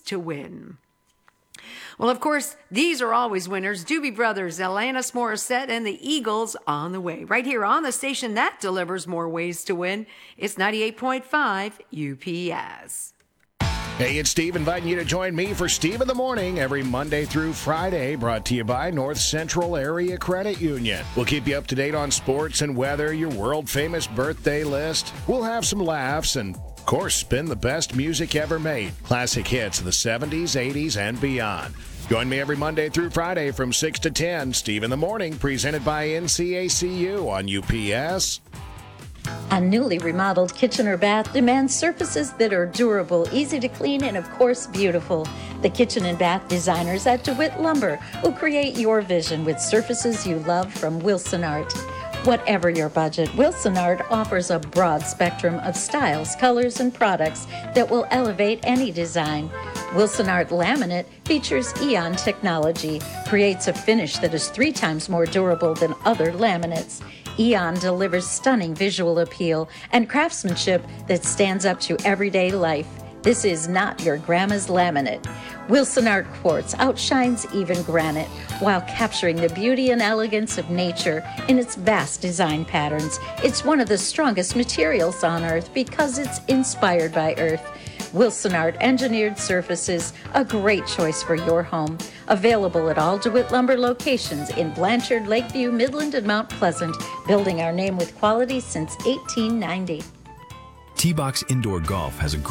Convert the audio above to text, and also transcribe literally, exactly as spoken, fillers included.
to win. Well, of course, these are always winners. Doobie Brothers, Alanis Morissette, and the Eagles on the way. Right here on the station that delivers more ways to win. It's ninety-eight point five U P S. Hey, it's Steve inviting you to join me for Steve in the Morning every Monday through Friday, brought to you by North Central Area Credit Union. We'll keep you up to date on sports and weather, your world-famous birthday list. We'll have some laughs and, of course, spin the best music ever made. Classic hits of the seventies, eighties, and beyond. Join me every Monday through Friday from six to ten. Steve in the Morning, presented by N C A C U on U P S. A newly remodeled kitchen or bath demands surfaces that are durable, easy to clean, and of course beautiful. The kitchen and bath designers at DeWitt Lumber will create your vision with surfaces you love from Wilson Art. Whatever your budget, Wilson Art offers a broad spectrum of styles, colors, and products that will elevate any design. Wilson Art Laminate features Eon technology, creates a finish that is three times more durable than other laminates. Eon delivers stunning visual appeal and craftsmanship that stands up to everyday life. This is not your grandma's laminate. Wilson Art Quartz outshines even granite while capturing the beauty and elegance of nature in its vast design patterns. It's one of the strongest materials on Earth because it's inspired by Earth. Wilson Art Engineered Surfaces, a great choice for your home. Available at all DeWitt Lumber locations in Blanchard, Lakeview, Midland, and Mount Pleasant. Building our name with quality since eighteen ninety. T-Box Indoor Golf has a